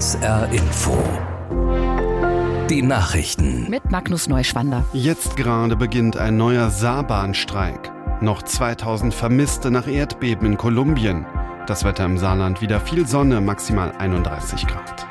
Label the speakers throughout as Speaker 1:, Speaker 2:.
Speaker 1: SR Info. Die Nachrichten.
Speaker 2: Mit Magnus Neuschwander.
Speaker 3: Jetzt gerade beginnt ein neuer Saarbahnstreik. Noch 2000 Vermisste nach Erdbeben in Kolumbien. Das Wetter im Saarland wieder viel Sonne, maximal 31 Grad.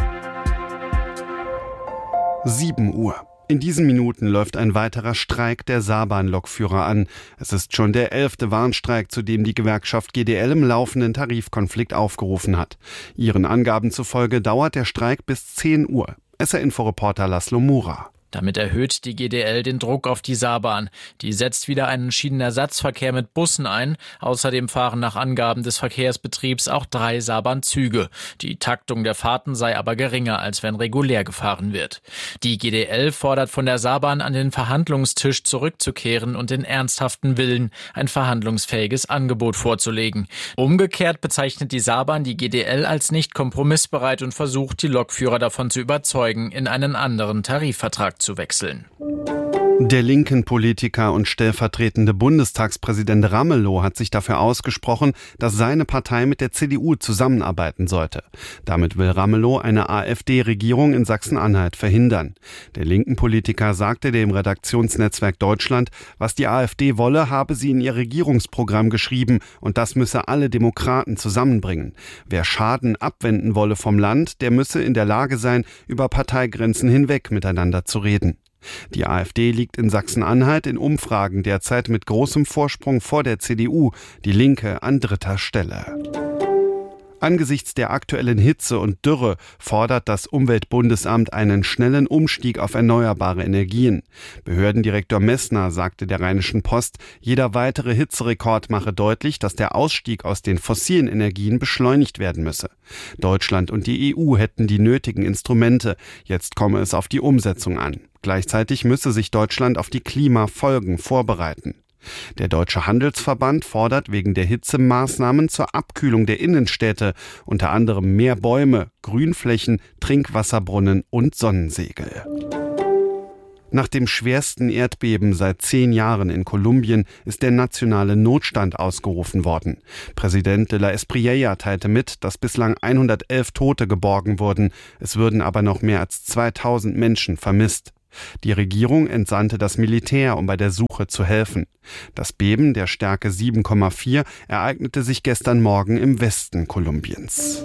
Speaker 3: 7 Uhr. In diesen Minuten läuft ein weiterer Streik der Saarbahn-Lokführer an. Es ist schon der 11. Warnstreik, zu dem die Gewerkschaft GDL im laufenden Tarifkonflikt aufgerufen hat. Ihren Angaben zufolge dauert der Streik bis 10 Uhr. SR-Info-Reporter Laszlo Mura.
Speaker 4: Damit erhöht die GDL den Druck auf die Saarbahn. Die setzt wieder einen Schienenersatzverkehr mit Bussen ein. Außerdem fahren nach Angaben des Verkehrsbetriebs auch 3 Saarbahnzüge. Die Taktung der Fahrten sei aber geringer, als wenn regulär gefahren wird. Die GDL fordert von der Saarbahn, an den Verhandlungstisch zurückzukehren und den ernsthaften Willen, ein verhandlungsfähiges Angebot vorzulegen. Umgekehrt bezeichnet die Saarbahn die GDL als nicht kompromissbereit und versucht, die Lokführer davon zu überzeugen, in einen anderen Tarifvertrag zu wechseln.
Speaker 3: Der linken Politiker und stellvertretende Bundestagspräsident Ramelow hat sich dafür ausgesprochen, dass seine Partei mit der CDU zusammenarbeiten sollte. Damit will Ramelow eine AfD-Regierung in Sachsen-Anhalt verhindern. Der linken Politiker sagte dem Redaktionsnetzwerk Deutschland, was die AfD wolle, habe sie in ihr Regierungsprogramm geschrieben und das müsse alle Demokraten zusammenbringen. Wer Schaden abwenden wolle vom Land, der müsse in der Lage sein, über Parteigrenzen hinweg miteinander zu reden. Die AfD liegt in Sachsen-Anhalt in Umfragen derzeit mit großem Vorsprung vor der CDU, die Linke an 3. Stelle. Angesichts der aktuellen Hitze und Dürre fordert das Umweltbundesamt einen schnellen Umstieg auf erneuerbare Energien. Behördendirektor Messner sagte der Rheinischen Post, jeder weitere Hitzerekord mache deutlich, dass der Ausstieg aus den fossilen Energien beschleunigt werden müsse. Deutschland und die EU hätten die nötigen Instrumente. Jetzt komme es auf die Umsetzung an. Gleichzeitig müsse sich Deutschland auf die Klimafolgen vorbereiten. Der Deutsche Handelsverband fordert wegen der Hitze Maßnahmen zur Abkühlung der Innenstädte, unter anderem mehr Bäume, Grünflächen, Trinkwasserbrunnen und Sonnensegel. Nach dem schwersten Erdbeben seit 10 Jahren in Kolumbien ist der nationale Notstand ausgerufen worden. Präsident de la Espriella teilte mit, dass bislang 111 Tote geborgen wurden. Es würden aber noch mehr als 2000 Menschen vermisst. Die Regierung entsandte das Militär, um bei der Suche zu helfen. Das Beben der Stärke 7,4 ereignete sich gestern Morgen im Westen Kolumbiens.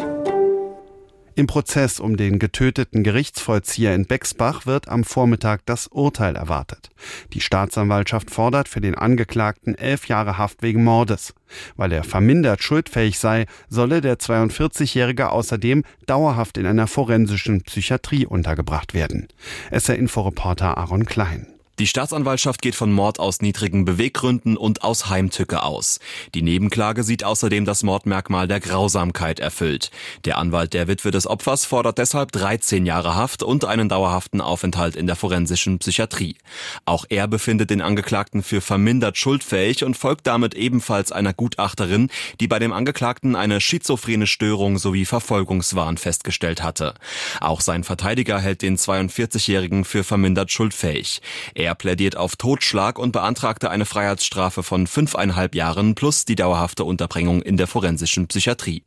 Speaker 3: Im Prozess um den getöteten Gerichtsvollzieher in Bexbach wird am Vormittag das Urteil erwartet. Die Staatsanwaltschaft fordert für den Angeklagten 11 Jahre Haft wegen Mordes. Weil er vermindert schuldfähig sei, solle der 42-Jährige außerdem dauerhaft in einer forensischen Psychiatrie untergebracht werden. SR-Info-Reporter Aaron Klein.
Speaker 5: Die Staatsanwaltschaft geht von Mord aus niedrigen Beweggründen und aus Heimtücke aus. Die Nebenklage sieht außerdem das Mordmerkmal der Grausamkeit erfüllt. Der Anwalt der Witwe des Opfers fordert deshalb 13 Jahre Haft und einen dauerhaften Aufenthalt in der forensischen Psychiatrie. Auch er befindet den Angeklagten für vermindert schuldfähig und folgt damit ebenfalls einer Gutachterin, die bei dem Angeklagten eine schizophrene Störung sowie Verfolgungswahn festgestellt hatte. Auch sein Verteidiger hält den 42-Jährigen für vermindert schuldfähig. Er plädiert auf Totschlag und beantragte eine Freiheitsstrafe von 5,5 Jahren plus die dauerhafte Unterbringung in der forensischen Psychiatrie.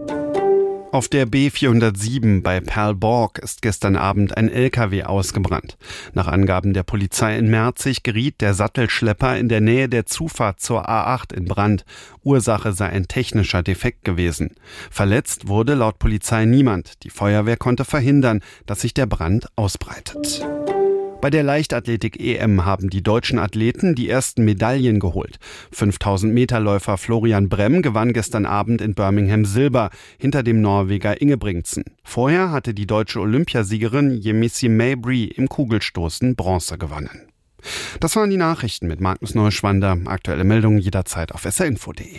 Speaker 3: Auf der B407 bei Perlborg ist gestern Abend ein LKW ausgebrannt. Nach Angaben der Polizei in Merzig geriet der Sattelschlepper in der Nähe der Zufahrt zur A8 in Brand. Ursache sei ein technischer Defekt gewesen. Verletzt wurde laut Polizei niemand. Die Feuerwehr konnte verhindern, dass sich der Brand ausbreitet. Bei der Leichtathletik-EM haben die deutschen Athleten die ersten Medaillen geholt. 5000-Meter-Läufer Florian Bremm gewann gestern Abend in Birmingham Silber hinter dem Norweger Ingebrigtsen. Vorher hatte die deutsche Olympiasiegerin Yemisi Mabry im Kugelstoßen Bronze gewonnen. Das waren die Nachrichten mit Magnus Neuschwander. Aktuelle Meldungen jederzeit auf srinfo.de.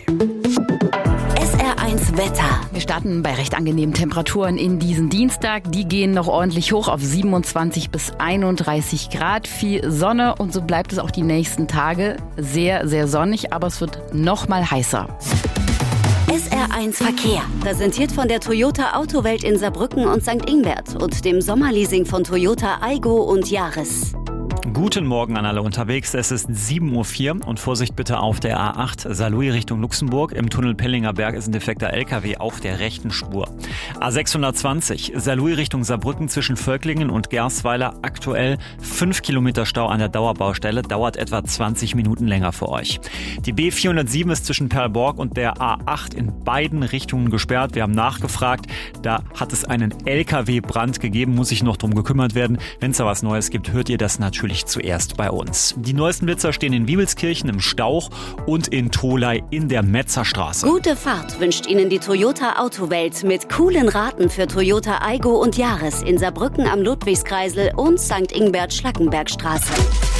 Speaker 2: SR1 Wetter. Wir starten bei recht angenehmen Temperaturen in diesen Dienstag. Die gehen noch ordentlich hoch auf 27 bis 31 Grad. Viel Sonne und so bleibt es auch die nächsten Tage. Sehr, sehr sonnig, aber es wird noch mal heißer.
Speaker 6: SR1 Verkehr. Präsentiert von der Toyota Autowelt in Saarbrücken und St. Ingbert und dem Sommerleasing von Toyota Aygo und Yaris.
Speaker 7: Guten Morgen an alle unterwegs. Es ist 7.04 Uhr und Vorsicht bitte auf der A8 Saarlouis Richtung Luxemburg. Im Tunnel Pellinger Berg ist ein defekter LKW auf der rechten Spur. A620 Saarlouis Richtung Saarbrücken zwischen Völklingen und Gersweiler. Aktuell 5 Kilometer Stau an der Dauerbaustelle. Dauert etwa 20 Minuten länger für euch. Die B407 ist zwischen Perlborg und der A8 in beiden Richtungen gesperrt. Wir haben nachgefragt. Da hat es einen LKW-Brand gegeben. Muss sich noch drum gekümmert werden. Wenn es da was Neues gibt, hört ihr das natürlich zuerst bei uns. Die neuesten Blitzer stehen in Wiebelskirchen im Stauch und in Tholey in der Metzerstraße.
Speaker 6: Gute Fahrt wünscht Ihnen die Toyota Autowelt mit coolen Raten für Toyota Aygo und Yaris in Saarbrücken am Ludwigskreisel und St. Ingbert-Schlackenbergstraße.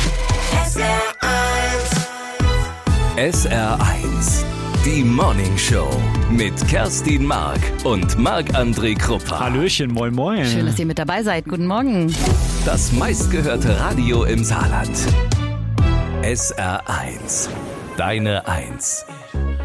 Speaker 1: SR1, die Morning Show mit Kerstin Mark und Marc-André Kruppa.
Speaker 7: Hallöchen, moin moin.
Speaker 2: Schön, dass ihr mit dabei seid. Guten Morgen.
Speaker 1: Das meistgehörte Radio im Saarland. SR1, deine Eins.